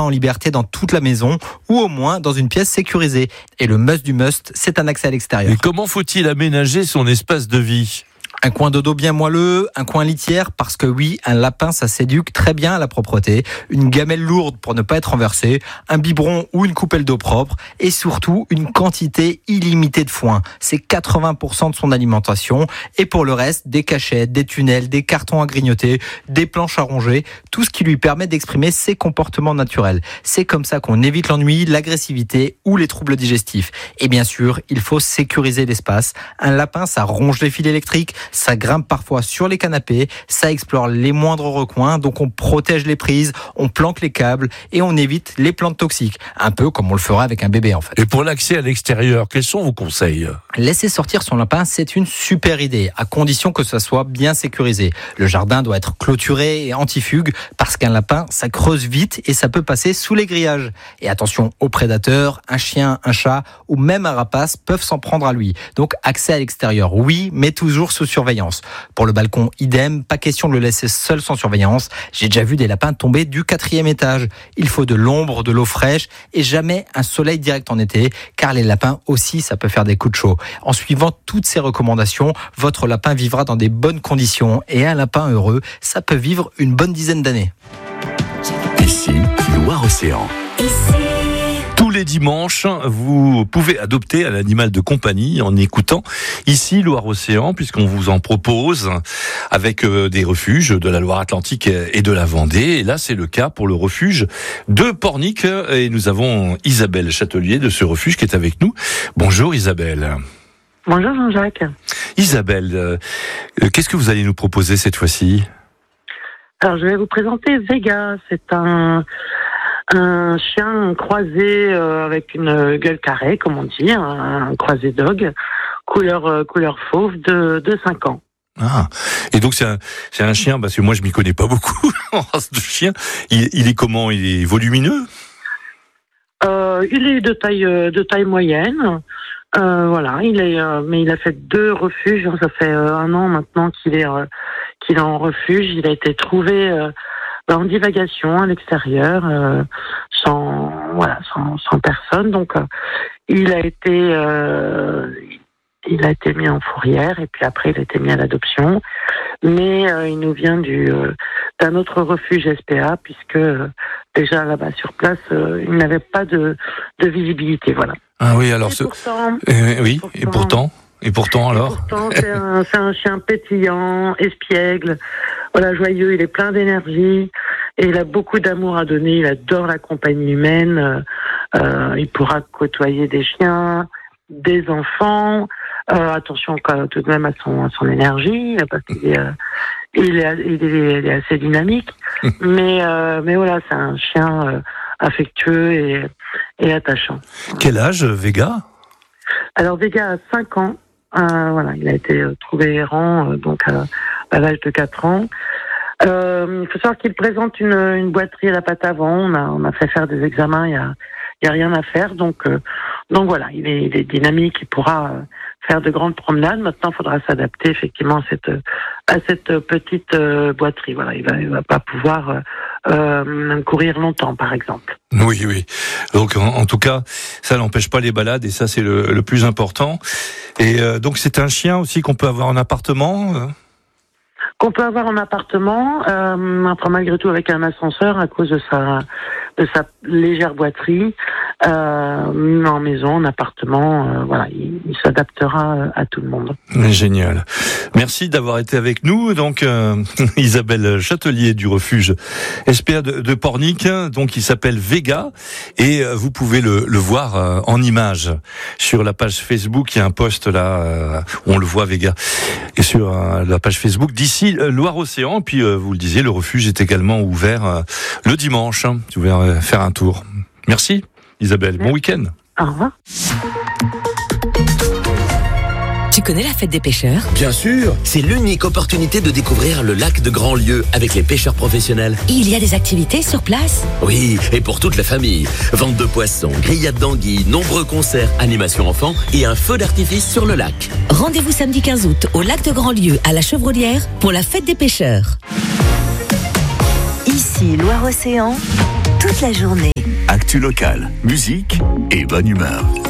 en liberté dans toute la maison ou au moins dans une pièce sécurisée. Et le must du must, c'est un accès à l'extérieur. Et comment faut-il aménager son espace de vie ? Un coin de dos bien moelleux, un coin litière, parce que oui, un lapin, ça s'éduque très bien à la propreté, une gamelle lourde pour ne pas être renversée, un biberon ou une coupelle d'eau propre, et surtout une quantité illimitée de foin. C'est 80% de son alimentation, et pour le reste, des cachettes, des tunnels, des cartons à grignoter, des planches à ronger, tout ce qui lui permet d'exprimer ses comportements naturels. C'est comme ça qu'on évite l'ennui, l'agressivité ou les troubles digestifs. Et bien sûr, il faut sécuriser l'espace. Un lapin, ça ronge les fils électriques, ça grimpe parfois sur les canapés, ça explore les moindres recoins, donc on protège les prises, on planque les câbles et on évite les plantes toxiques. Un peu comme on le fera avec un bébé en fait. Et pour l'accès à l'extérieur, quels sont vos conseils ? Laisser sortir son lapin, c'est une super idée, à condition que ça soit bien sécurisé. Le jardin doit être clôturé et anti-fugue, parce qu'un lapin, ça creuse vite et ça peut passer sous les grillages. Et attention aux prédateurs, un chien, un chat ou même un rapace peuvent s'en prendre à lui. Donc accès à l'extérieur, oui, mais toujours sous surveillance. Pour le balcon, idem, pas question de le laisser seul sans surveillance. J'ai déjà vu des lapins tomber du 4e étage. Il faut de l'ombre, de l'eau fraîche et jamais un soleil direct en été, car les lapins aussi, ça peut faire des coups de chaud. En suivant toutes ces recommandations, votre lapin vivra dans des bonnes conditions et un lapin heureux, ça peut vivre une bonne dizaine d'années. Ici, Loire-Océan. Tous les dimanches, vous pouvez adopter un animal de compagnie en écoutant ici Loire-Océan, puisqu'on vous en propose avec des refuges de la Loire-Atlantique et de la Vendée. Et là, c'est le cas pour le refuge de Pornic. Et nous avons Isabelle Châtelier de ce refuge qui est avec nous. Bonjour Isabelle. Bonjour Jean-Jacques. Isabelle, qu'est-ce que vous allez nous proposer cette fois-ci ? Alors, je vais vous présenter Vega. C'est un chien croisé avec une gueule carrée, comme on dit, un croisé dog, couleur fauve de 5 ans. Ah, et donc c'est un chien, parce que moi je m'y connais pas beaucoup en race de chien. Il est comment ? Il est volumineux ? Il est de taille moyenne. Voilà, mais il a fait 2 refuges. Ça fait 1 an maintenant qu'il est en refuge. Il a été trouvé en divagation à l'extérieur, sans personne. Donc, il a été mis en fourrière et puis après il a été mis à l'adoption. Mais il nous vient d'un autre refuge SPA, puisque déjà là-bas sur place, il n'avait pas de visibilité. Voilà. Ah oui, alors pourtant alors. C'est un chien pétillant, espiègle, voilà, joyeux. Il est plein d'énergie et il a beaucoup d'amour à donner. Il adore la compagnie humaine. Il pourra côtoyer des chiens, des enfants. Attention tout de même à son énergie, parce qu'il est assez dynamique. mais voilà, c'est un chien affectueux et attachant. Quel âge, Vega ? Alors Vega a 5 ans. Voilà, il a été trouvé errant à l'âge de 4 ans. Il faut savoir qu'il présente une boiterie à la patte avant. On a fait faire des examens. Il y a rien à faire. Donc voilà, il est dynamique. Il pourra faire de grandes promenades. Maintenant, il faudra s'adapter effectivement à cette petite boiterie. Voilà, il va pas pouvoir courir longtemps, par exemple. Oui. Donc en tout cas, ça n'empêche pas les balades et ça c'est le plus important. Et donc c'est un chien aussi qu'on peut avoir en appartement. Qu'on peut avoir en appartement, enfin malgré tout avec un ascenseur à cause de sa légère boiterie, en maison, en appartement, voilà, il s'adaptera à tout le monde. Génial. Merci d'avoir été avec nous. Donc Isabelle Châtelier du refuge SPA de Pornic, donc il s'appelle Vega et vous pouvez le voir en image sur la page Facebook. Il y a un post là, on le voit Vega, et sur la page Facebook d'ici Loire-Océan. Puis vous le disiez, le refuge est également ouvert le dimanche. Si vous voulez faire un tour. Merci Isabelle. Bon week-end. Au revoir. Tu connais la fête des pêcheurs ? Bien sûr, c'est l'unique opportunité de découvrir le lac de Grandlieu avec les pêcheurs professionnels. Il y a des activités sur place ? Oui, et pour toute la famille. Vente de poissons, grillades d'anguilles, nombreux concerts, animations enfants et un feu d'artifice sur le lac. Rendez-vous samedi 15 août au lac de Grandlieu à la Chevrolière pour la fête des pêcheurs. Ici Loire-Océan, toute la journée. Actu locale, musique et bonne humeur.